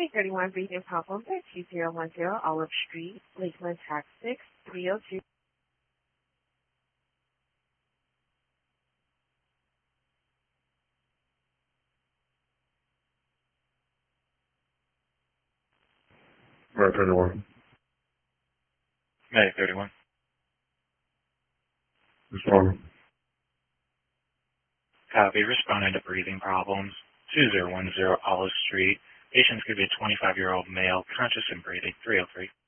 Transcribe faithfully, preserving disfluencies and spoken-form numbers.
May thirty-one breathing problems at two zero one zero Olive Street, Lakeland, Texas, three oh two. May thirty-one. May thirty-one. Responding. Copy. Responding to breathing problems. two zero one zero Olive Street. Patient's going to be a twenty-five-year-old male, conscious and breathing, three oh three.